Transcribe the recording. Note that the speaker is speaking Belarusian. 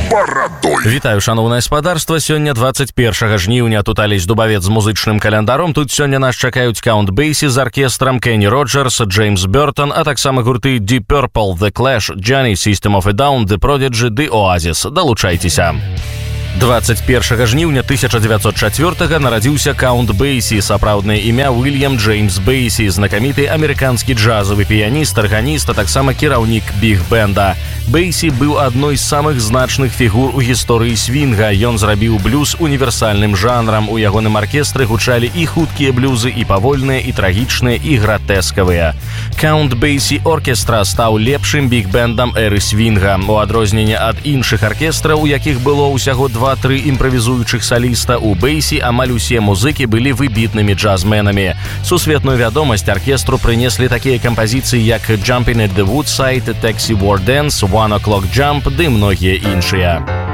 барадой. Вітаю, шановнае спадарства. Сёння 21 жніўня. Тут Алесь Дубавец з музычным календаром. Тут сёння нас чакаюць Count Basie з аркестрам, Кенні Роджерс, Джеймс Бёртон, а таксама гурты Deep Purple, The Clash, Johnny, System of a Down, The Prodigy, The Oasis. Далучайцеся. 21 жніўня 1904 нарадзіўся Count Basie, сапраўднае імя Уильям Джеймс Бейсі, знакаміты амерыканскі джазавы піяніст, арганіст, а таксама кіраўнік біг-бэнда. Бейсі быў адной з самых значных фігур у гісторыі свінга. Ён зрабіў блюз універсальным жанрам. У ягоным аркестры гучалі і хуткія блюзы, і павольныя, і трагічныя, і гратэскавыя. Count Basie Оркестра стаў лепшым біг-бэндам эры свінга. У адрозненне ад іншых аркестраў, у якіх было ўсяго 2-3 імправізуючых саліста, у Бейсі амаль усе музыкі былі выбітнымі джазменамі. Сусветную вядомасць аркестру прынеслі такія кампазіцыі, як «Jumping at the Woodside», «Taxi War Dance», «One O'Clock Jump» ды многія іншыя.